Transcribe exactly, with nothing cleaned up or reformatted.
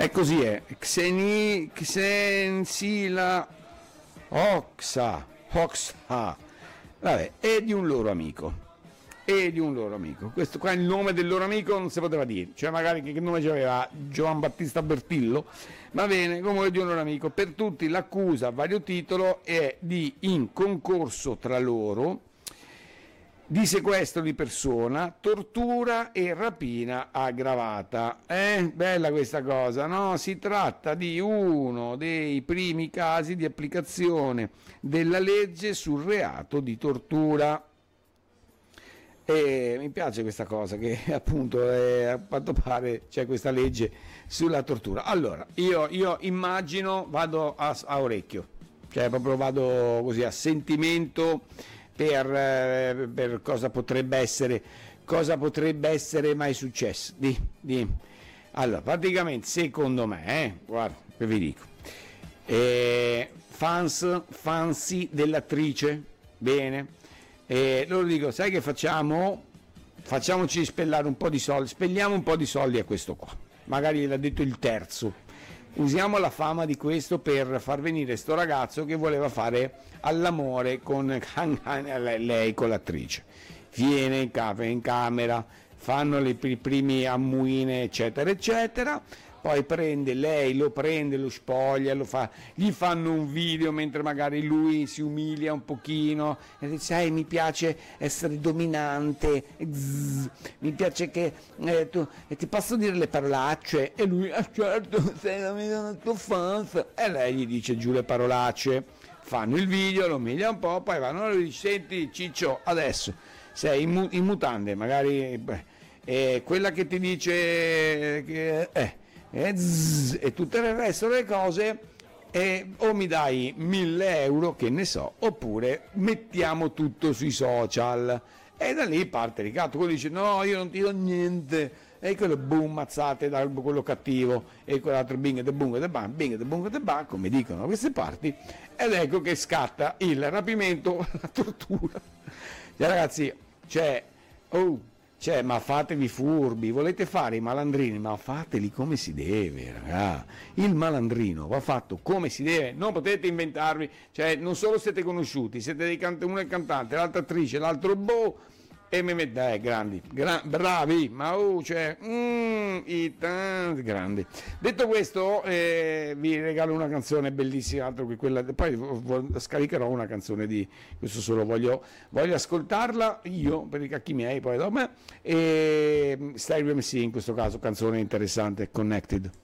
è così, è Xeni, Xensila Oxa, Oxa, vabbè, è di un loro amico. E di un loro amico. Questo qua è il nome del loro amico, non si poteva dire, cioè magari che nome c'aveva, Giovan Battista Bertillo, va bene, comunque di un loro amico. Per tutti l'accusa a vario titolo è di in concorso tra loro di sequestro di persona, tortura e rapina aggravata. Eh, bella questa cosa, no? Si tratta di uno dei primi casi di applicazione della legge sul reato di tortura. E mi piace questa cosa che appunto è, a quanto pare c'è questa legge sulla tortura. Allora io, io immagino, vado a, a orecchio, cioè proprio vado così a sentimento per, eh, per cosa potrebbe essere cosa potrebbe essere mai successo. Di, di. Allora praticamente secondo me, eh, guarda che vi dico, eh, fans fancy dell'attrice, bene. E loro dico, sai che facciamo? Facciamoci spellare un po' di soldi, spelliamo un po' di soldi a questo qua, magari l'ha detto il terzo, usiamo la fama di questo per far venire sto ragazzo che voleva fare all'amore con lei, con l'attrice, viene in, capo, in camera, fanno le primi ammuine eccetera eccetera, poi prende lei, lo prende, lo spoglia, lo fa, gli fanno un video mentre magari lui si umilia un pochino e dice, sai, mi piace essere dominante, zzz, mi piace che eh, tu, eh, ti posso dire le parolacce? E lui, ah, certo, sei la mia tua fans, e lei gli dice giù le parolacce, fanno il video, lo umilia un po', poi vanno e lui dice, senti Ciccio, adesso sei in, mu- in mutande, magari beh, eh, quella che ti dice che eh, E, zzz, e tutto il resto delle cose, e o mi dai mille euro, che ne so, oppure mettiamo tutto sui social. E da lì parte Riccardo, quello dice no, io non ti do niente, e quello boom, mazzate da quello cattivo, e quell'altro bing e de bung e de bang, bing e de bung e de bang, come dicono queste parti, ed ecco che scatta il rapimento, la tortura. Cioè, ragazzi, cioè, oh, Cioè, ma fatevi furbi, volete fare i malandrini, ma fateli come si deve, raga. Il malandrino va fatto come si deve, non potete inventarvi, cioè non solo siete conosciuti, siete dei cant- uno è il cantante, l'altra attrice, l'altro boh, e mi mette, eh, grandi, gra- bravi, ma oh, cioè, mm, i tanti grandi. Detto questo, eh, vi regalo una canzone bellissima, altro che quella, poi vo- scaricherò una canzone di questo solo, voglio, voglio ascoltarla io, per i cacchi miei, poi dopo me, e Stereo M C in questo caso, canzone interessante, Connected.